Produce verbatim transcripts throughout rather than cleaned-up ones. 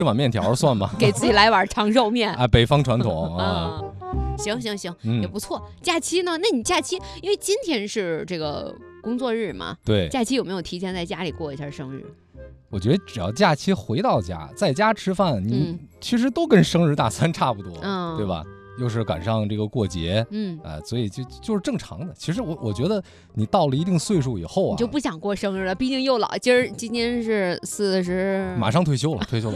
吃碗面条算吗？ 给自己来碗长寿面啊，北方传统啊。 嗯，行行行， 嗯、 也不错。假期呢？那你假期，因为今天是这个工作日嘛， 对， 假期有没有提前在家里过一下生日？ 我觉得只要假期回到家，在家吃饭，你其实都跟生日大餐差不多，嗯、对吧？又是赶上这个过节，嗯，啊、呃，所以就就是正常的。其实我我觉得你到了一定岁数以后啊， 你就不想过生日了，毕竟又老。今儿今年是四十， 马上退休了，退休了。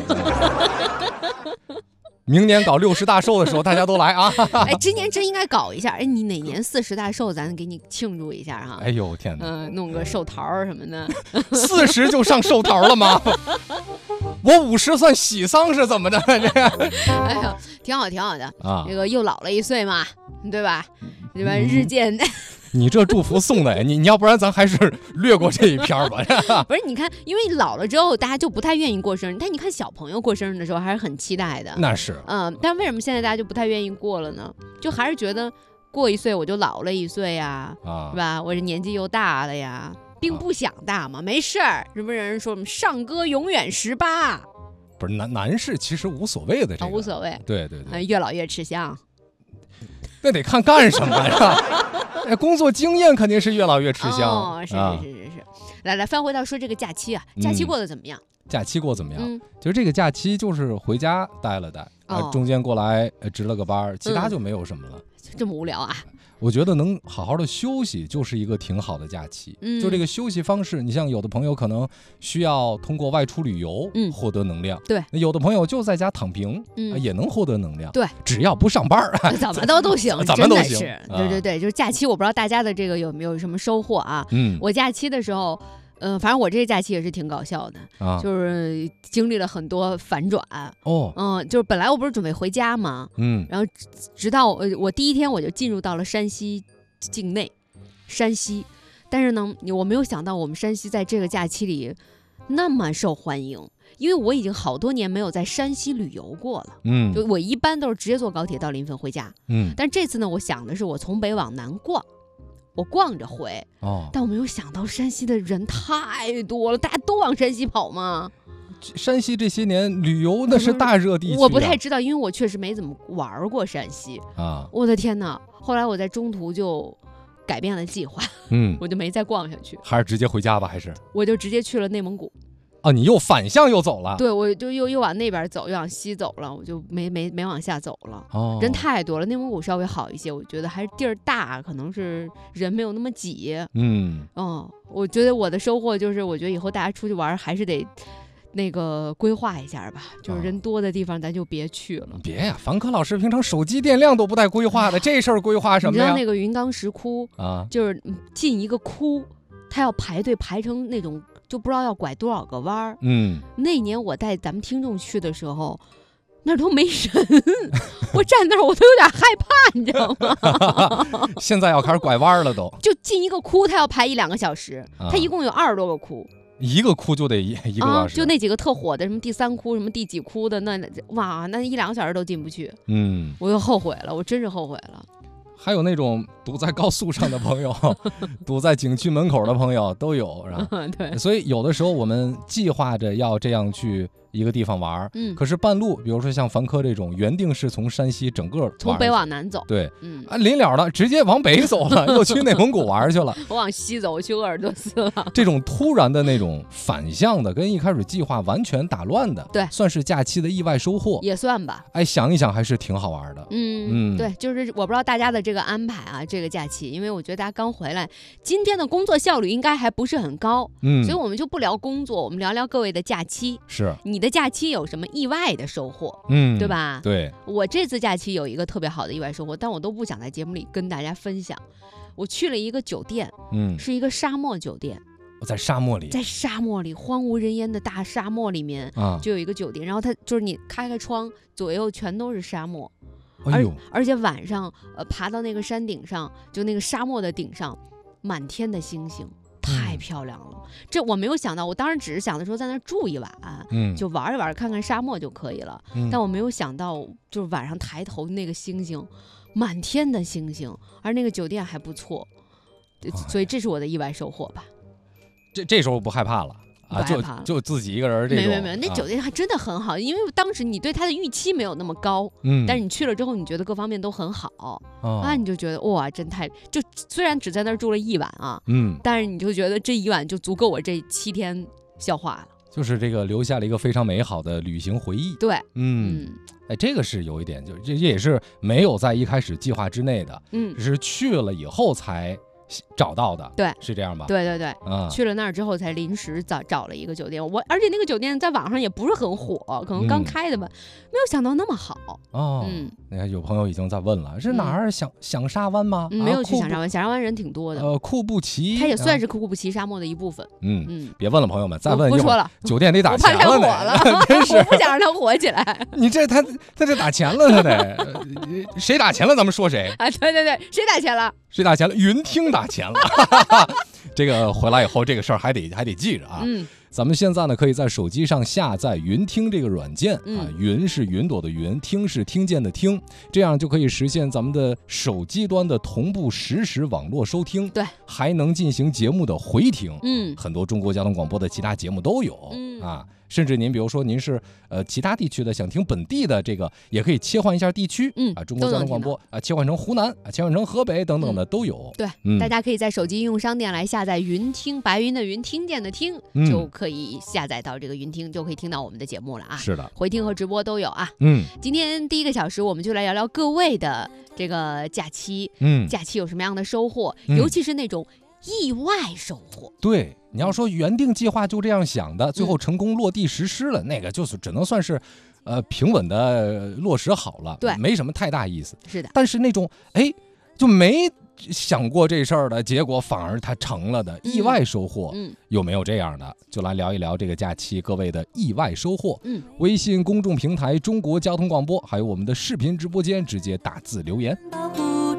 明年搞六十大寿的时候，大家都来啊！ 哎，今年真应该搞一下。哎，你哪年四十大寿，咱给你庆祝一下哈。 哎呦天哪！ 嗯、呃，弄个寿桃什么的。 四十就上寿桃了吗？我五十算喜丧是怎么的？这个， 哎呀，挺好挺好的啊！这个又老了一岁嘛，对吧？对吧？嗯、日渐。 你这祝福送的呀，你你要不然咱还是略过这一篇吧。 不是，你看，因为老了之后，大家就不太愿意过生日。但你看小朋友过生日的时候，还是很期待的。 那是， 嗯，但为什么现在大家就不太愿意过了呢？就还是觉得过一岁我就老了一岁呀，啊、是吧？我这年纪又大了呀，并不想大嘛，啊、没事儿。是不是人说我们上歌永远十八？ 不是男男士其实无所谓的，这个、 啊、无所谓。 对对对， 越老越吃香。 那得看干什么呀？哎，工作经验肯定是越老越吃香。 哦，是是是是是。啊、来来，翻回到说这个假期啊，假期过得怎么样？ 嗯、假期过怎么样？ 嗯、 就是这个假期就是回家待了待，啊、哦，中间过来值了个班，其他就没有什么了。 嗯、这么无聊啊？ 我觉得能好好的休息就是一个挺好的假期。嗯，就这个休息方式，你像有的朋友可能需要通过外出旅游，嗯，获得能量。 对， 有的朋友就在家躺平，嗯，也能获得能量。 对， 只要不上班， 怎么都都行， 怎么都行。 对对对，就是假期，我不知道大家的这个有没有什么收获啊？嗯，我假期的时候。嗯、呃，反正我这个假期也是挺搞笑的，啊、就是经历了很多反转哦。嗯，就是本来我不是准备回家嘛，嗯，然后直到我我第一天我就进入到了山西境内，山西，但是呢，我没有想到我们山西在这个假期里那么受欢迎，因为我已经好多年没有在山西旅游过了，嗯，就我一般都是直接坐高铁到临汾回家，嗯，但这次呢，我想的是我从北往南逛。我逛着回，哦，但我没有想到山西的人太多了，大家都往山西跑吗？ 山西这些年旅游那是大热地区、啊， 我不太知道，因为我确实没怎么玩过山西啊。我的天哪！后来我在中途就改变了计划，嗯，我就没再逛下去， 还是直接回家吧？还是我就直接去了内蒙古。 啊，你又反向又走了？ 对，我就又又往那边走，又往西走了，我就没没没往下走了。哦，人太多了，内蒙古稍微好一些，我觉得还是地儿大，可能是人没有那么挤。嗯，哦，我觉得我的收获就是，我觉得以后大家出去玩还是得那个规划一下吧，就是人多的地方咱就别去了。 哦、别呀，凡科老师平常手机电量都不带规划的，这事儿规划什么呀？ 你知道那个云冈石窟啊，就是进一个窟，他要排队排成那种。就不知道要拐多少个弯儿。嗯，那年我带咱们听众去的时候，那都没人，我站那儿我都有点害怕，你知道吗？ 现在要开始拐弯了都。 就进一个窟，他要排一两个小时，啊、他一共有二十多个窟， 一个窟就得一一个小时、 啊。就那几个特火的，什么第三窟，什么第几窟的，那哇，那一两个小时都进不去。嗯，我又后悔了，我真是后悔了。 还有那种堵在高速上的朋友，堵在景区门口的朋友都有，是吧？ 对。 所以有的时候我们计划着要这样去一个地方玩，嗯，可是半路，比如说像凡科这种，原定是从山西整个从北往南走， 对，嗯，啊，临了了，直接往北走了，又去内蒙古玩去了。 我往西走，我去鄂尔多斯了。 这种突然的那种反向的，跟一开始计划完全打乱的， 对， 算是假期的意外收获， 也算吧。 哎，想一想还是挺好玩的。 嗯嗯，对，就是我不知道大家的这个安排啊，这个假期，因为我觉得大家刚回来，今天的工作效率应该还不是很高，嗯，所以我们就不聊工作，我们聊聊各位的假期。 是， 你的假期有什么意外的收获？嗯，对吧？ 对， 我这次假期有一个特别好的意外收获，但我都不想在节目里跟大家分享。我去了一个酒店，嗯，是一个沙漠酒店。 在沙漠里， 在沙漠里荒无人烟的大沙漠里面，啊，就有一个酒店，然后它就是你开开窗，左右全都是沙漠。 哎呦， 而且晚上，呃，爬到那个山顶上，就那个沙漠的顶上，满天的星星，太漂亮了。嗯、这我没有想到，我当时只是想的说在那住一晚，嗯，就玩一玩，看看沙漠就可以了。嗯、但我没有想到，就是晚上抬头那个星星，满天的星星，而那个酒店还不错，所以这是我的意外收获吧。 这这时候不害怕了啊，就就自己一个人这种。 没没没，那酒店还真的很好，因为当时你对它的预期没有那么高，嗯，但是你去了之后，你觉得各方面都很好，哦、啊，你就觉得哇，真太就虽然只在那儿住了一晚啊，嗯，但是你就觉得这一晚就足够我这七天消化了。 就是这个留下了一个非常美好的旅行回忆。 对， 嗯，哎，这个是有一点，就这也是没有在一开始计划之内的，嗯，只是去了以后才找到的， 对， 是这样吧？ 对对对，嗯，去了那儿之后才临时找找了一个酒店，我而且那个酒店在网上也不是很火，可能刚开的吧，嗯、没有想到那么好哦。嗯，你看有朋友已经在问了，是哪儿？响响沙湾吗？ 嗯、没有去响沙湾，响沙湾人挺多的。 呃，库布齐， 它也算是库布齐沙漠的一部分。 嗯嗯，别问了，朋友们，再问不说了， 酒店得打钱了呢， 真是，我不想让它火起来。 你这他他这打钱了，他得谁打钱了？咱们说谁啊？对对对，谁打钱了？ 谁打钱了？云听打钱了。这个回来以后，这个事儿还得还得记着啊。嗯，咱们现在呢，可以在手机上下载云听这个软件、嗯、啊，云是云朵的云，听是听见的听，这样就可以实现咱们的手机端的同步实时网络收听。 对， 还能进行节目的回听。嗯，很多中国交通广播的其他节目都有。嗯啊。甚至您比如说您是呃其他地区的想听本地的这个，也可以切换一下地区，嗯啊，中国交通广播啊，切换成湖南啊，切换成河北等等的都有。 对，嗯、大家可以在手机应用商店来下载云听，白云的云，听见的听，嗯、就可以下载到这个云听，就可以听到我们的节目了啊。 是的， 回听和直播都有啊。嗯，今天第一个小时我们就来聊聊各位的这个假期，嗯，假期有什么样的收获，嗯、尤其是那种意外收获。 对。你要说原定计划就这样想的，最后成功落地实施了，嗯、那个就是只能算是，呃，平稳的落实好了， 对， 没什么太大意思。 是的， 但是那种哎就没想过这事儿的结果，反而它成了的意外收获，嗯，有没有这样的？就来聊一聊这个假期各位的意外收获。嗯，微信公众平台中国交通广播，还有我们的视频直播间，直接打字留言。